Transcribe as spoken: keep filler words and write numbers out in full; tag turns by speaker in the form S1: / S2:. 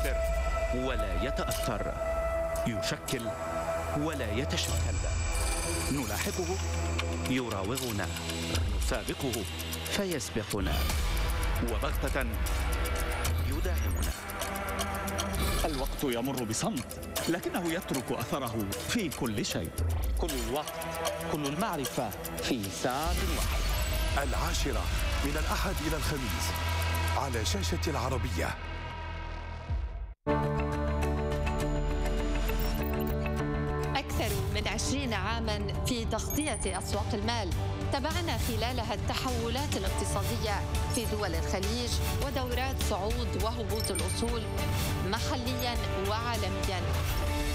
S1: يؤثر ولا يتأثر، يشكل ولا يتشكل. نلاحقه يراوغنا، نسابقه فيسبقنا، وبغتة يداهمنا.
S2: الوقت يمر بصمت، لكنه يترك أثره في كل شيء.
S3: كل الوقت، كل المعرفة في ساعة واحدة.
S4: العاشرة من الأحد إلى الخميس على شاشة العربية.
S5: أكثر من عشرين عاماً في تغطية أسواق المال، تابعنا خلالها التحولات الاقتصادية في دول الخليج ودورات صعود وهبوط الأصول محلياً وعالمياً.